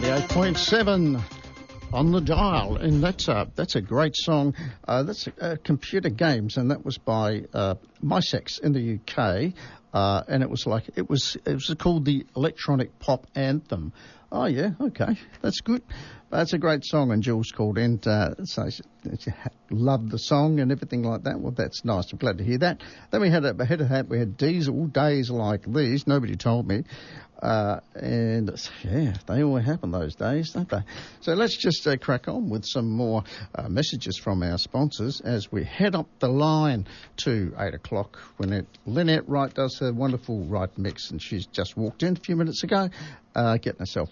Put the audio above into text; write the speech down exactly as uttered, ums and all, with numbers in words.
eighty-eight point seven on the dial, and that's a that's a great song. Uh, that's uh, Computer Games, and that was by uh, MySex in the U K, uh, and it was like it was it was called the Electronic Pop Anthem. Oh yeah, okay, that's good. That's a great song, and Jules called in to say she loved the song and everything like that. Well, that's nice. I'm glad to hear that. Then we had a ahead of that. We had Diesel, Days Like These. Nobody told me. Uh, and yeah, they all happen those days, don't they? So let's just uh, crack on with some more uh, messages from our sponsors as we head up the line to eight o'clock when Lynette Wright does her wonderful Wright mix, and she's just walked in a few minutes ago, uh, getting herself